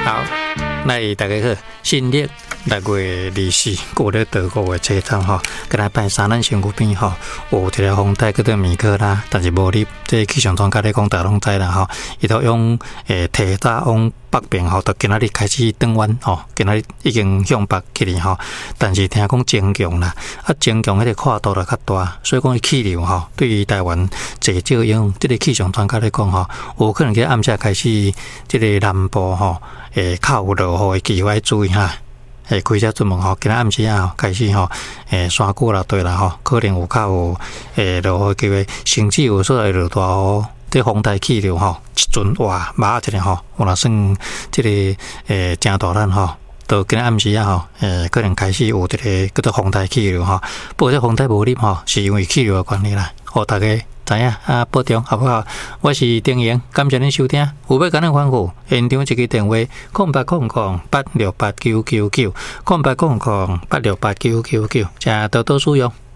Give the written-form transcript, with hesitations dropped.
好，那大家好，新历6月24，过了德国的车站吼，跟来拜三咱身躯边吼，有一个风台叫做米克拉，但是无入，这气象专家咧讲，大家拢知啦吼，伊都用提早往北边吼，到今仔日开始转弯吼，今仔日已经向北去哩吼，但是听讲增强啦，增强迄个跨度就较大，所以讲气流吼，对于台湾侪少影响。这个气象专家咧讲吼，有可能喺暗下开始，这个南部吼，较有落雨的机会注意哈。开车出门吼，今仔暗时啊开始吼，山谷啦对啦吼，可能有较有落雨机会，甚至有时会落大雨。这风台气流吼，一阵哇，麻一个吼，有若算这个真大咱吼。到今仔暗时啊吼，可能开始有一个叫做风台气流吼，不过这风台无入吼，是因为气流的关系啦。好，大家知影啊，保重好不好？我是丁莹，感谢您收听。有要跟咱吩咐，现场一个电话：0800868999，0800868999，请多多使用。